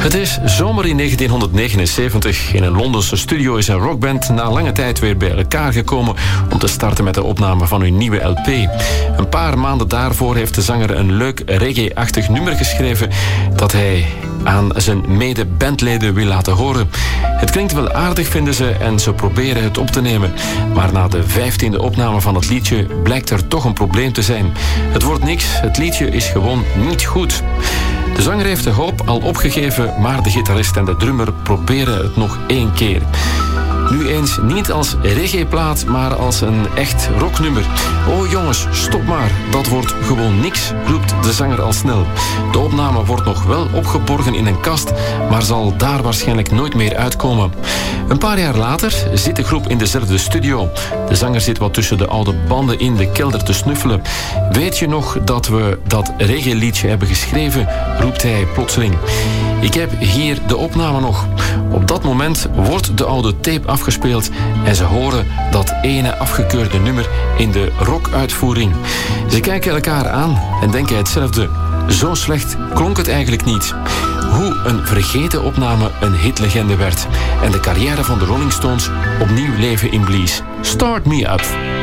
Het is zomer in 1979. In een Londense studio is een rockband na lange tijd weer bij elkaar gekomen om te starten met de opname van hun nieuwe LP. Een paar maanden daarvoor heeft de zanger een leuk reggae-achtig nummer geschreven dat hij aan zijn mede-bandleden wil laten horen. Het klinkt wel aardig, vinden ze, en ze proberen het op te nemen. Maar na de 15e opname van het liedje blijkt er toch een probleem te zijn. Het wordt niks, het liedje is gewoon niet goed. De zanger heeft de hoop al opgegeven, maar de gitarist en de drummer proberen het nog 1 keer. Nu eens niet als reggaeplaat, maar als een echt rocknummer. Oh jongens, stop maar, dat wordt gewoon niks, roept de zanger al snel. De opname wordt nog wel opgeborgen in een kast, maar zal daar waarschijnlijk nooit meer uitkomen. Een paar jaar later zit de groep in dezelfde studio. De zanger zit wat tussen de oude banden in de kelder te snuffelen. Weet je nog dat we dat reggae-liedje hebben geschreven, roept hij plotseling. Ik heb hier de opname nog. Op dat moment wordt de oude tape afgespeeld en ze horen dat ene afgekeurde nummer in de rockuitvoering. Ze kijken elkaar aan en denken hetzelfde. Zo slecht klonk het eigenlijk niet. Hoe een vergeten opname een hitlegende werd en de carrière van de Rolling Stones opnieuw leven inblies. Start Me Up.